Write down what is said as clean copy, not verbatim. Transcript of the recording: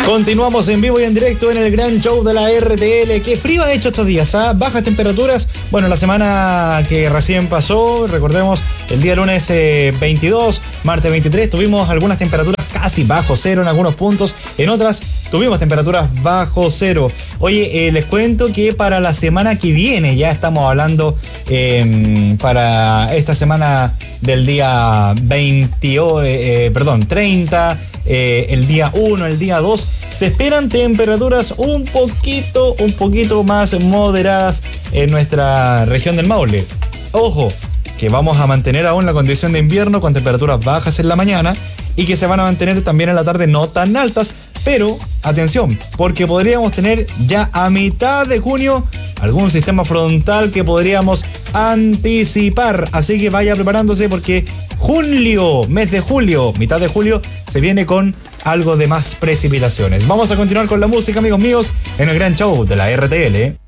Continuamos en vivo y en directo en el gran show de la RTL. Qué frío ha hecho estos días, ¿ah? Bajas temperaturas. Bueno, la semana que recién pasó, recordemos, el día lunes 22, martes 23, tuvimos algunas temperaturas casi bajo cero en algunos puntos. En otras tuvimos temperaturas bajo cero. Oye, les cuento que para la semana que viene, ya estamos hablando para esta semana del día 30, el día 1, el día 2, se esperan temperaturas un poquito más moderadas en nuestra región del Maule. Ojo, que vamos a mantener aún la condición de invierno con temperaturas bajas en la mañana y que se van a mantener también en la tarde no tan altas, pero atención, porque podríamos tener ya a mitad de junio algún sistema frontal que podríamos anticipar, así que vaya preparándose porque mes de julio, mitad de julio, se viene con algo de más precipitaciones. Vamos a continuar con la música, amigos míos, en el gran show de la RTL.